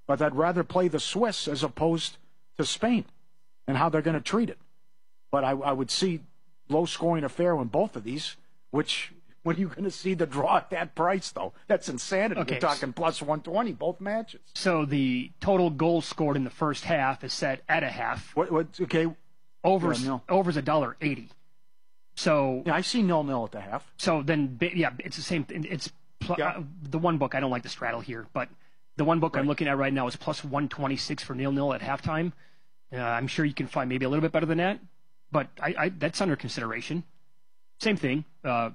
But I'd rather play the Swiss as opposed to Spain and how they're going to treat it. But I would see low-scoring affair in both of these, which... When are you going to see the draw at that price, though? That's insanity. Okay. You're talking plus 120, both matches. So the total goals scored in the first half is set at a half. Okay. Over's $1.80. So yeah, I see 0-0 at the half. So then, yeah, it's the same. It's the one book. I don't like to straddle here, but the one book I'm looking at right now is plus 126 for 0-0 at halftime. I'm sure you can find maybe a little bit better than that, but that's under consideration. Same thing.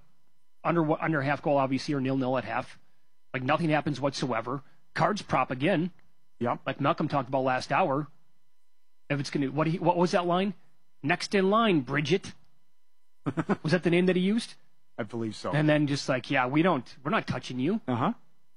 Under half goal, obviously, or 0-0 at half. Like nothing happens whatsoever. Cards prop again. Yeah. Like Malcolm talked about last hour. If it's going to, what was that line? Next in line, Bridget. Was that the name that he used? I believe so. And then just like, yeah, we're not touching you. Uh-huh.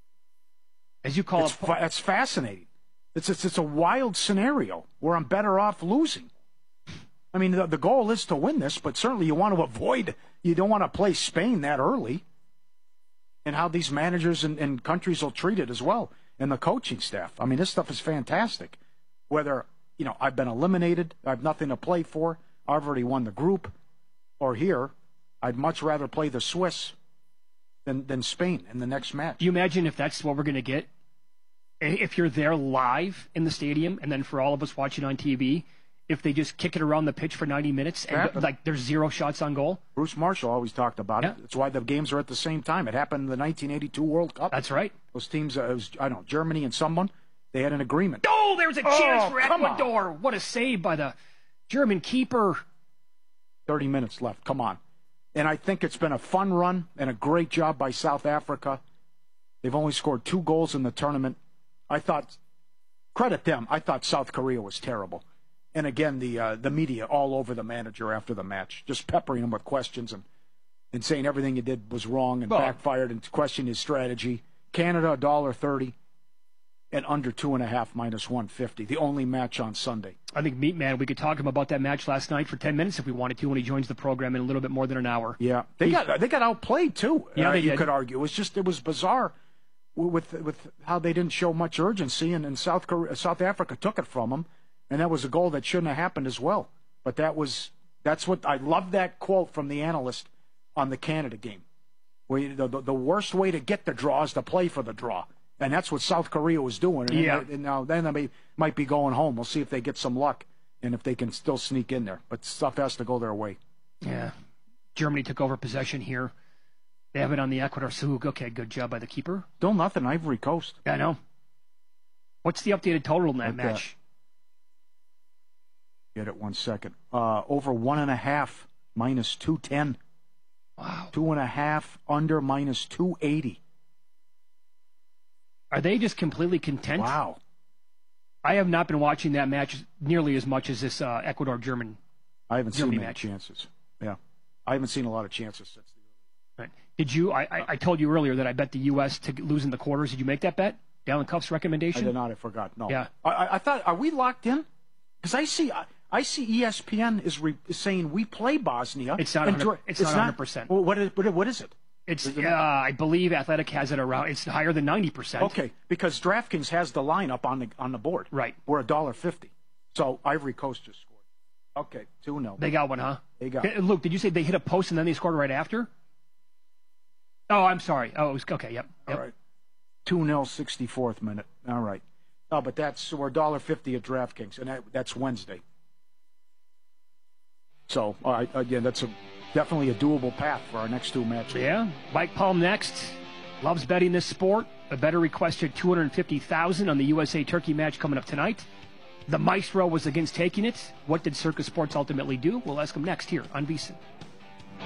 As you call it. That's fascinating. It's a wild scenario where I'm better off losing. I mean, the goal is to win this, but certainly you want to avoid, you don't want to play Spain that early. And how these managers and countries will treat it as well, and the coaching staff. I mean, this stuff is fantastic. Whether, I've been eliminated, I have nothing to play for, I've already won the group, or here, I'd much rather play the Swiss than Spain in the next match. Do you imagine if that's what we're going to get? If you're there live in the stadium, and then for all of us watching on TV, if they just kick it around the pitch for 90 minutes and there's 0 shots on goal? Bruce Marshall always talked about it. That's why the games are at the same time. It happened in the 1982 World Cup. That's right. Those teams, Germany and someone, they had an agreement. Oh, there's a chance for Ecuador. What a save by the German keeper. 30 minutes left. Come on. And I think it's been a fun run and a great job by South Africa. They've only scored 2 goals in the tournament. Credit them. I thought South Korea was terrible. And again, the media all over the manager after the match, just peppering him with questions and saying everything he did was wrong and backfired and questioning his strategy. Canada, $1.30 and under 2.5 minus 150. The only match on Sunday. I think, Meatman, we could talk to him about that match last night for 10 minutes if we wanted to when he joins the program in a little bit more than an hour. Yeah, they got outplayed too. Yeah, you could argue. It was bizarre with how they didn't show much urgency, and South Africa took it from them. And that was a goal that shouldn't have happened as well. But that's what I love, that quote from the analyst on the Canada game, where the worst way to get the draw is to play for the draw, and that's what South Korea was doing. And now then they might be going home. We'll see if they get some luck and if they can still sneak in there. But stuff has to go their way. Yeah, Germany took over possession here. They have it on the Ecuador Sug. Okay, good job by the keeper. Still nothing, Ivory Coast. Yeah, I know. What's the updated total in that match? Get it 1 second. Over 1.5 minus 210. Wow. 2.5 under minus 280. Are they just completely content? Wow. I have not been watching that match nearly as much as this Ecuador-German. I haven't seen many match. chances. Yeah, I haven't seen a lot of chances since the. Right. Did you? I told you earlier that I bet the U.S. to lose in the quarters. Did you make that bet? Dallin Cuff's recommendation. I did not. I forgot. No. Yeah. I thought. Are we locked in? Because I see ESPN is saying we play Bosnia. It's not. It's not 100%. Well, what is it? It's. I believe Athletic has it around. It's higher than 90%. Okay, because DraftKings has the lineup on the board. Right. We're $1.50. So Ivory Coast just scored. Okay, 2-0. They got one, huh? They got. Luke, did you say they hit a post and then they scored right after? Oh, I'm sorry. Oh, it was okay. Yep. All right. 2-0, 64th minute. All right. Oh, but we're $1.50 at DraftKings, and that's Wednesday. So, all right, again, that's definitely a doable path for our next 2 matches. Yeah. Mike Palm next. Loves betting this sport. A better requested $250,000 on the USA-Turkey match coming up tonight. The Maestro was against taking it. What did Circus Sports ultimately do? We'll ask him next here on VSiN.